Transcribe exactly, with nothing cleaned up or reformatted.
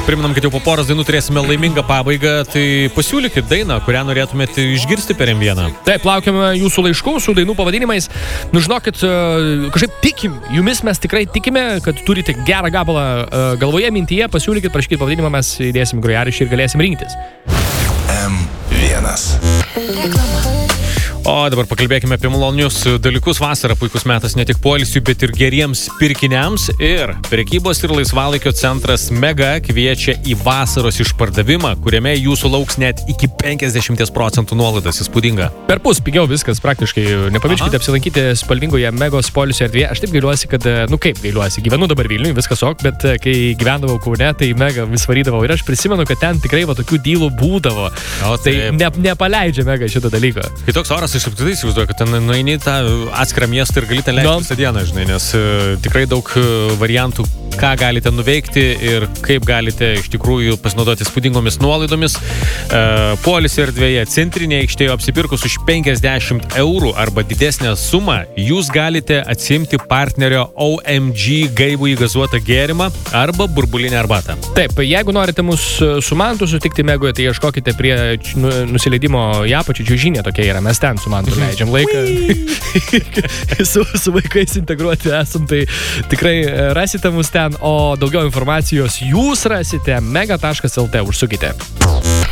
Priminam, kad jau po poros dainų turėsime laimingą pabaigą, tai pasiūlykit dainą, kurią norėtumėte išgirsti per M vieną. Taip, laukiame jūsų laiškų su dainų pavadinimais. Nu, žinokit, kažkaip tikim, jumis mes tikrai tikime, kad turite gerą gabalą galvoje, mintyje, pasiūlykit, prašykit pavadinimą, mes įdėsim grojaraštį ir galėsim rinktis. M vienas. Reklama. O dabar pakalbėkime apie malonius dalykus. Vasara puikus metas ne tik poilsiui, bet ir geriems pirkiniams. Ir prekybos ir laisvalaikio centras Mega kviečia į vasaros išpardavimą, kuriame jūsų lauks net iki penkiasdešimt procentų nuolaidos. Įspūdinga. Per pus pigiau viskas praktiškai. Nepamirškite apsilankyti spalvingoje Megos poilsio erdvėje. Aš taip gailiuosi, kad, nu kaip gailiuosi, gyvenu dabar Vilniuje, viskas ok, bet kai gyvendavau Kaune, tai Mega vis varydavau. Ir aš prisimenu, kad ten tikrai va tokių dylų būdavo. O, tai ne, nepaleidžia Mega šito dalyko. Kai toks oras, aš apskritai įsivaizduoju, kad ten nueini tą atskirą miestą ir galite leisti No. visą dieną, žinai, nes uh, tikrai daug uh, variantų, ką galite nuveikti ir kaip galite iš tikrųjų pasinaudoti spūdingomis nuolaidomis. Uh, Poilsio erdvėje centrinėje aikštėje apsipirkus už penkiasdešimt eurų arba didesnę sumą, jūs galite atsimti partnerio O M G gaivų įgazuotą gėrimą arba burbulinę arbatą. Taip, jeigu norite mus su Mantu sutikti Megoje, tai ieškokite prie nu, nusileidimo į apačią čiuožynė tokia yra, mes ten su Mantu leidžiam laiką. su, su vaikais integruoti esam, tai tikrai rasite mus ten, o daugiau informacijos jūs rasite mega taškas el tė, užsukite.